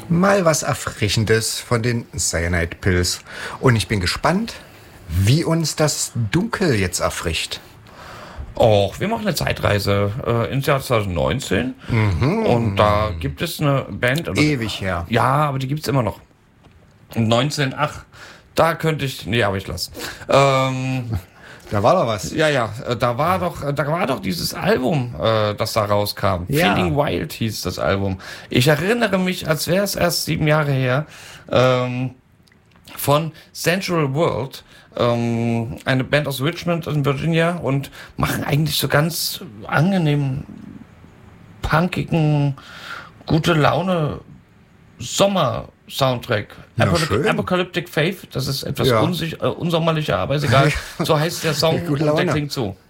Mal was Erfrischendes von den Cyanide Pills. Und ich bin gespannt, wie uns das Dunkel jetzt erfrischt. Och, wir machen eine Zeitreise ins Jahr 2019. Und da gibt es eine Band. Ewig her. Ja, aber die gibt's immer noch. 19, da könnte ich. Nee, aber ich lass. Da war doch was. Ja, da war doch dieses Album, das da rauskam. Ja. Feeling Wild hieß das Album. Ich erinnere mich, als wäre es erst 7 Jahre her, von Sensual World, eine Band aus Richmond in Virginia, und machen eigentlich so ganz angenehmen, punkigen, gute Laune Sommer-Soundtrack. Ja, schön. Apocalyptic Faith, das ist etwas Ja. unsommerlicher, aber ist egal. So heißt der Song Gute und der Laune. klingt so.